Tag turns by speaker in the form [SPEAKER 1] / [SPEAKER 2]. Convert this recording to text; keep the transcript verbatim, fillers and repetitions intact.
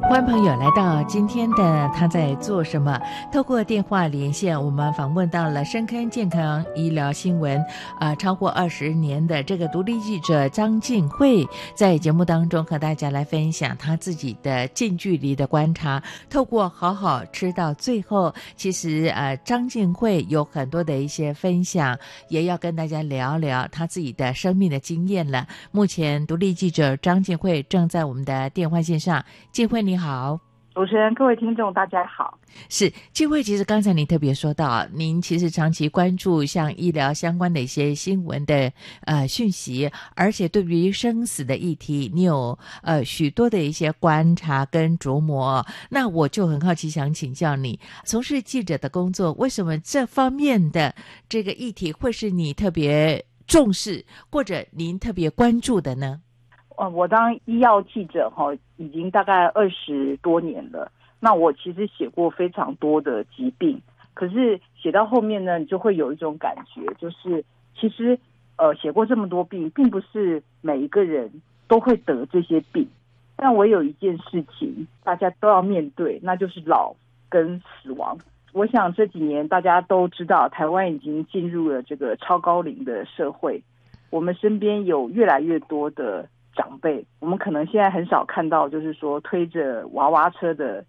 [SPEAKER 1] 欢迎朋友来到今天的他在做什么，透过电话连线，我们访问到了深坑健康医疗新闻呃，超过二十年的这个独立记者张静慧，在节目当中和大家来分享他自己的近距离的观察，透过好好吃到最后，其实呃张静慧有很多的一些分享，也要跟大家聊聊他自己的生命的经验了。目前独立记者张静慧正在我们的电话线上，静慧你好。
[SPEAKER 2] 主持人，各位听众大家好。
[SPEAKER 1] 是静慧，其实刚才您特别说到，您其实长期关注像医疗相关的一些新闻的呃讯息，而且对于生死的议题你有呃许多的一些观察跟琢磨。那我就很好奇想请教你，从事记者的工作，为什么这方面的这个议题会是你特别重视或者您特别关注的呢？
[SPEAKER 2] 呃，我当医药记者哈，已经大概二十多年了。那我其实写过非常多的疾病，可是写到后面呢，你就会有一种感觉，就是其实呃写过这么多病，并不是每一个人都会得这些病。但我有一件事情大家都要面对，那就是老跟死亡。我想这几年大家都知道，台湾已经进入了这个超高龄的社会，我们身边有越来越多的长辈，我们可能现在很少看到就是说推着娃娃车的